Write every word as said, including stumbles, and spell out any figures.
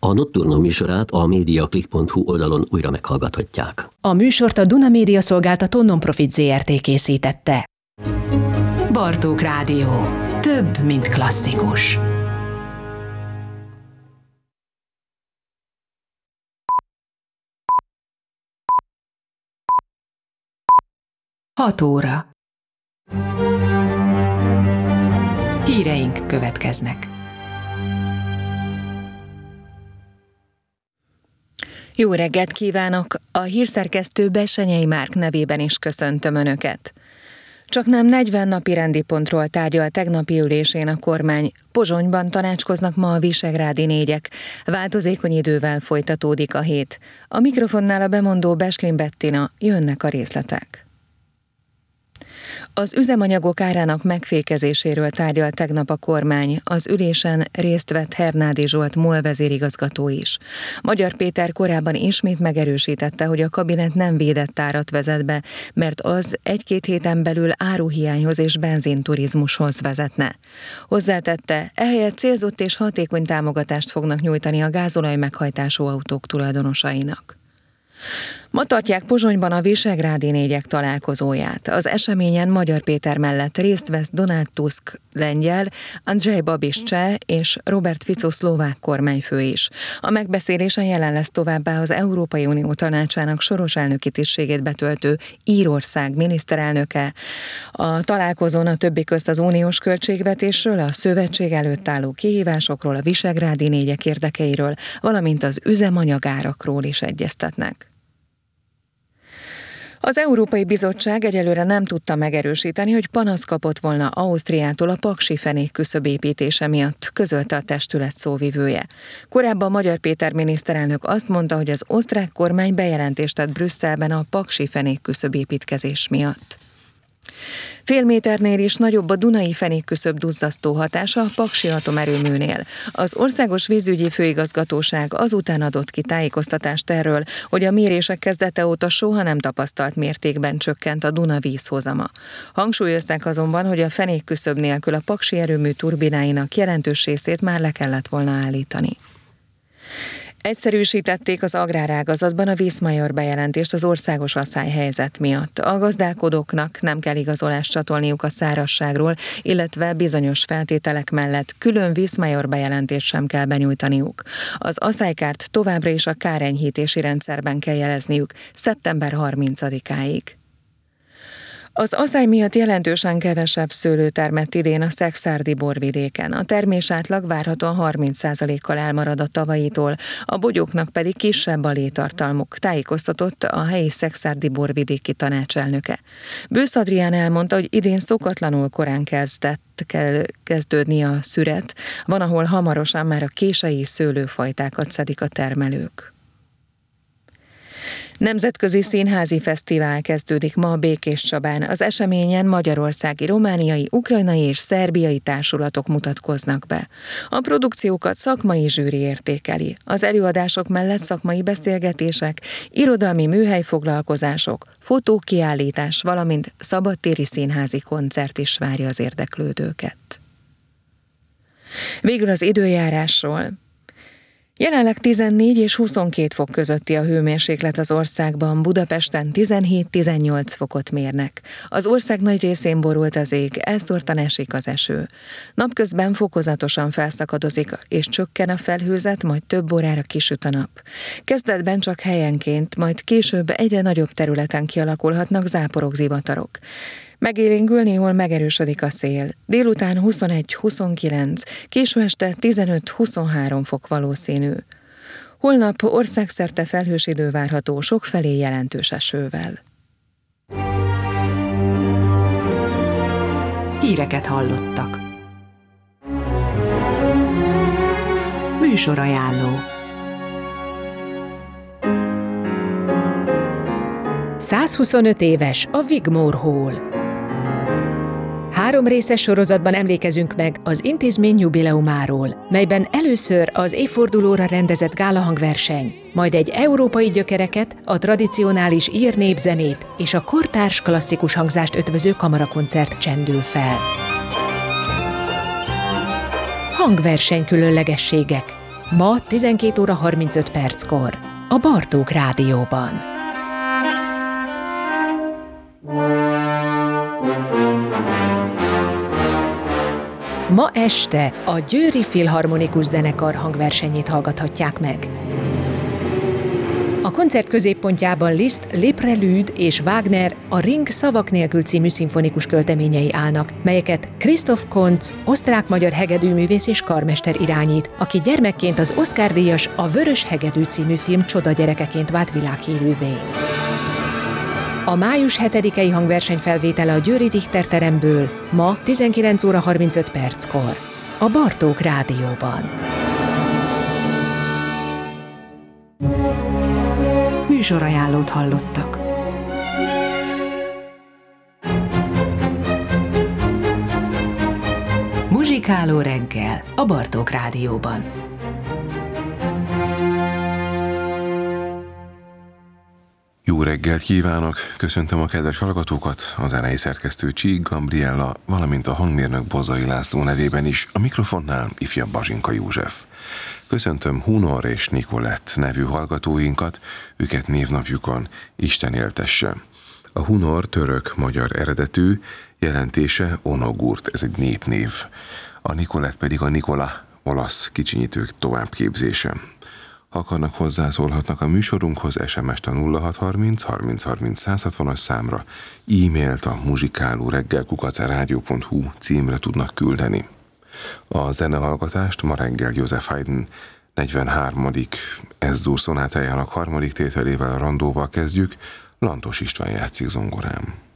A Nocturno műsorát a mediaclick pont hu oldalon újra meghallgathatják. A műsort a Duna Média Szolgáltató Nonprofit zé er té készítette. Bartók Rádió. Több, mint klasszikus. Hat óra. Híreink következnek. Jó reggelt kívánok! A hírszerkesztő Bessenyei Márk nevében is köszöntöm Önöket. Csaknem negyven napi rendi pontról tárgyal tegnapi ülésén a kormány. Pozsonyban tanácskoznak ma a visegrádi négyek. Változékony idővel folytatódik a hét. A mikrofonnál a bemondó Beslin Bettina, jönnek a részletek. Az üzemanyagok árának megfékezéséről tárgyalt tegnap a kormány. Az ülésen részt vett Hernádi Zsolt MOL vezérigazgató is. Magyar Péter korábban ismét megerősítette, hogy a kabinet nem védett árat vezet be, mert az egy-két héten belül áruhiányhoz és benzinturizmushoz vezetne. Hozzátette, ehelyett célzott és hatékony támogatást fognak nyújtani a gázolaj meghajtású autók tulajdonosainak. Ma tartják Pozsonyban a visegrádi négyek találkozóját. Az eseményen Magyar Péter mellett részt vesz Donald Tusk lengyel, Andrzej Babis cseh és Robert Fico szlovák kormányfő is. A megbeszélésen jelen lesz továbbá az Európai Unió Tanácsának soros elnöki tisztségét betöltő Írország miniszterelnöke. A találkozón a többi közt az uniós költségvetésről, a szövetség előtt álló kihívásokról, a visegrádi négyek érdekeiről, valamint az üzemanyagárakról is egyeztetnek. Az Európai Bizottság egyelőre nem tudta megerősíteni, hogy panaszt kapott volna Ausztriától a paksi fenék küszöb építése miatt, közölte a testület szóvivője. Korábban Magyar Péter miniszterelnök azt mondta, hogy az osztrák kormány bejelentést tett Brüsszelben a paksi fenék küszöb építkezés miatt. Fél méternél is nagyobb a dunai fenékküszöb duzzasztó hatása a paksi atomerőműnél. Az Országos Vízügyi Főigazgatóság azután adott ki tájékoztatást erről, hogy a mérések kezdete óta soha nem tapasztalt mértékben csökkent a Duna vízhozama. Hangsúlyozták azonban, hogy a fenékküszöb nélkül a paksi erőmű turbináinak jelentős részét már le kellett volna állítani. Egyszerűsítették az agrárágazatban a Viszmajor bejelentést az országos aszályhelyzet miatt. A gazdálkodóknak nem kell igazolást csatolniuk a szárazságról, illetve bizonyos feltételek mellett külön Viszmajor bejelentést sem kell benyújtaniuk. Az aszálykárt továbbra is a kárenyhítési rendszerben kell jelezniük szeptember harmincadikáig. Az aszály miatt jelentősen kevesebb szőlő termett idén a szekszárdi borvidéken. A termés átlag várhatóan harminc százalékkal elmarad a tavalyitól, a bogyóknak pedig kisebb a létartalmuk, tájékoztatott a helyi szekszárdi borvidéki tanácselnöke. Bősz Adrián elmondta, hogy idén szokatlanul korán kezdett kell kezdődni a szüret, van, ahol hamarosan már a kései szőlőfajtákat szedik a termelők. Nemzetközi Színházi Fesztivál kezdődik ma a Békéscsabán. Az eseményen magyarországi, romániai, ukrajnai és szerbiai társulatok mutatkoznak be. A produkciókat szakmai zsűri értékeli. Az előadások mellett szakmai beszélgetések, irodalmi műhelyfoglalkozások, fotókiállítás, valamint szabadtéri színházi koncert is várja az érdeklődőket. Végül az időjárásról. Jelenleg tizennégy és huszonkét fok közötti a hőmérséklet az országban, Budapesten tizenhét-tizennyolc fokot mérnek. Az ország nagy részén borult az ég, elszórtan esik az eső. Napközben fokozatosan felszakadozik és csökken a felhőzet, majd több órára kisüt a nap. Kezdetben csak helyenként, majd később egyre nagyobb területen kialakulhatnak záporok, zivatarok. Megélénkül néhol megerősödik a szél. Délután huszonegy-huszonkilenc, késő este tizenöt-huszonhárom fok valószínű. Holnap országszerte felhős idő várható, sokfelé jelentős esővel. Híreket hallottak. Műsorajánló. százhuszonöt éves a Wigmore Hall. Három részes sorozatban emlékezünk meg az intézmény jubileumáról, melyben először az évfordulóra rendezett gálahangverseny, majd egy európai gyökereket, a tradicionális ír népzenét és a kortárs klasszikus hangzást ötvöző kamarakoncert csendül fel. Hangverseny különlegességek. Ma tizenkét óra harmincöt perckor a Bartók Rádióban. Ma este a Győri Filharmonikus Zenekar hangversenyét hallgathatják meg. A koncert középpontjában Liszt, Le Prélude és Wagner a Ring szavak nélkül című szimfonikus költeményei állnak, melyeket Christoph Kontz, osztrák-magyar hegedűművész és karmester irányít, aki gyermekként az Oscar-díjas A Vörös hegedű című film csodagyerekeként vált világhírűvé. A május hetedikei hangverseny felvétele a Győri Richter teremből ma tizenkilenc óra harmincöt perckor a Bartók Rádióban. Műsorajánlót hallottak. Muzsikáló reggel a Bartók Rádióban. Jó reggelt kívánok! Köszöntöm a kedves hallgatókat, a zenei szerkesztő Csík Gabriella, valamint a hangmérnök Bozzai László nevében is, a mikrofonnál ifjabb Bazsinka József. Köszöntöm Hunor és Nikolett nevű hallgatóinkat, őket névnapjukon Isten éltesse. A Hunor török-magyar eredetű, jelentése Onogurt, ez egy népnév. A Nikolett pedig a Nikola, olasz kicsinyítők továbbképzése. Ha akarnak, hozzászólhatnak a műsorunkhoz, es em est a nulla hat harminc harminc harminc száz hatvanas számra, e-mailt a muzsikáló reggel kukac rádió pont hu címre tudnak küldeni. A zenehallgatást ma reggel Joseph Haydn negyvenharmadik Es-dur szonátájának harmadik tételével, a randóval kezdjük, Lantos István játszik zongorán.